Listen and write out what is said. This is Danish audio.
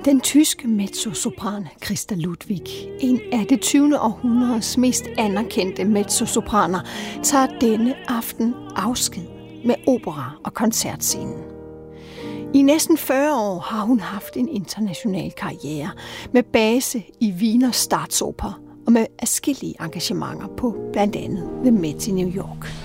Den tyske mezzosopran Christa Ludwig, en af det 20. århundredes mest anerkendte mezzosopraner, tager denne aften afsked med opera- og koncertscenen. I næsten 40 år har hun haft en international karriere med base i Wiener Staatsoper og med adskillige engagementer på blandt andet The Met i New York.